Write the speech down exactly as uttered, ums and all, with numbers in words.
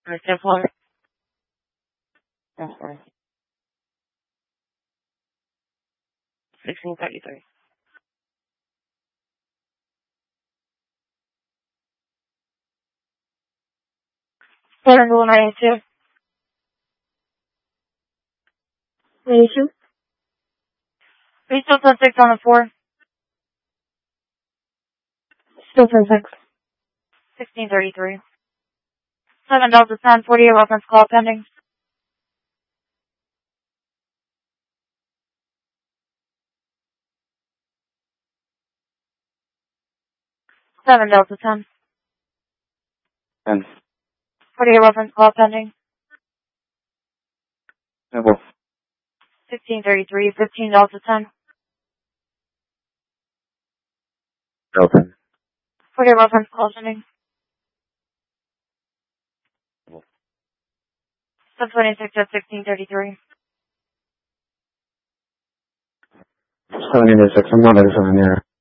First and four. That's four. Sixteen thirty-three. Seven rule ninety-two. Ninety-two. We still put six on the four. Still put six. Sixteen thirty-three. Seven Delta ten. Forty-eight reference call pending. Seven Delta ten. Ten. Forty-eight reference call pending. Temple. Sixteen thirty-three. Fifteen Delta ten. Delta. Forty-eight reference call pending. Sub twenty-six at sixteen thirty-three. Seven eighty-six. I'm not at seven there.